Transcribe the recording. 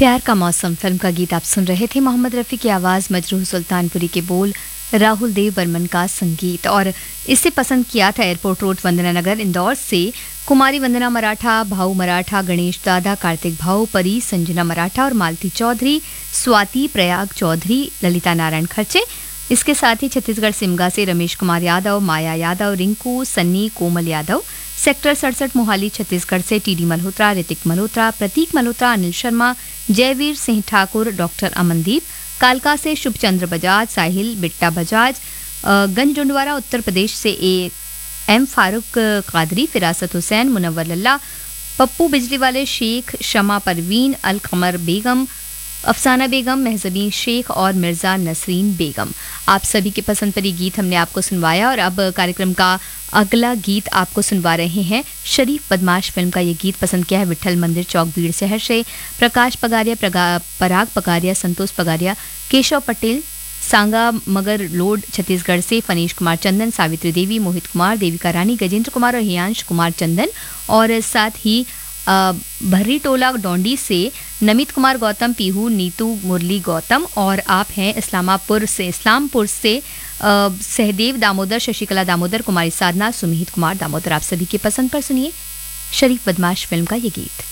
प्यार का मौसम फिल्म का गीत आप सुन रहे थे। मोहम्मद रफ़ी की आवाज़, मजरूह सुल्तानपुरी के बोल, राहुल देव बर्मन का संगीत। और इसे पसंद किया था एयरपोर्ट रोड वंदना नगर इंदौर से कुमारी वंदना मराठा, भाऊ मराठा, गणेश दादा, कार्तिक भाऊ, परी, संजना मराठा और मालती चौधरी, स्वाति प्रयाग चौधरी, ललिता नारायण खर्चे। इसके साथ ही छत्तीसगढ़ सिमगा से रमेश कुमार यादव, माया यादव, रिंकू, सन्नी, कोमल यादव। सेक्टर 67 मोहाली छत्तीसगढ़ से टीडी मल्होत्रा, ऋतिक मल्होत्रा, प्रतीक मल्होत्रा, अनिल शर्मा, जयवीर सिंह ठाकुर, डॉक्टर अमनदीप। कालका से शुभचंद्र बजाज, साहिल बिट्टा बजाज। गंजडुंडवारा उत्तर प्रदेश से एम फारूक कादरी, फिरासत हुसैन, मुनव्वर लल्ला, पप्पू बिजली वाले शेख, शमा परवीन, अल कमर बेगम, अफसाना बेगम, महजबीन शेख और मिर्ज़ा नसरीन बेगम। आप सभी के पसंद पर ये गीत हमने आपको सुनवाया और अब कार्यक्रम का अगला गीत आपको सुनवा रहे हैं। शरीफ बदमाश फिल्म का ये गीत पसंद किया है विट्ठल मंदिर चौक भीड़ शहर से प्रकाश पगारिया, पराग पगारिया, संतोष पगारिया, केशव पटेल, सांगा मगर लोड छत्तीसगढ़ से फनीश कुमार चंदन, सावित्री देवी, मोहित कुमार, देविका रानी, गजेंद्र कुमार और हियांश कुमार चंदन। और साथ ही भर्री टोला डोंडी से नमित कुमार गौतम, पीहू, नीतू, मुरली गौतम। और आप हैं इस्लामपुर से सहदेव दामोदर, शशिकला दामोदर, कुमारी साधना, सुमिहित कुमार दामोदर। आप सभी की पसंद पर सुनिए शरीफ बदमाश फिल्म का ये गीत।